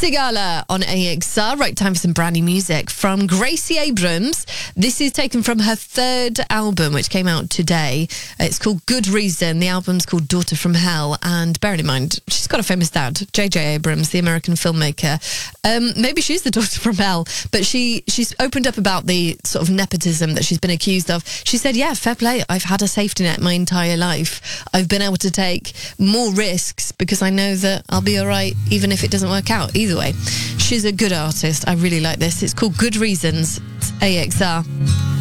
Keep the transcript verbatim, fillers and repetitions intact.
Sigala on A X R. Right, time for some brand new music from Gracie Abrams. This is taken from her third album, which came out today. It's called Good Reason. The album's called Daughter from Hell. And bearing in mind, she's got a famous dad, J J Abrams, the American filmmaker. Um, maybe she's the daughter from hell, but she she's opened up about the sort of nepotism that she's been accused of. She said, yeah, fair play. I've had a safety net my entire life. I've been able to take more risks because I know that I'll be all right, even if it doesn't work out. Either way, she's a good artist. I really like this. It's called Good Reasons. It's A X R.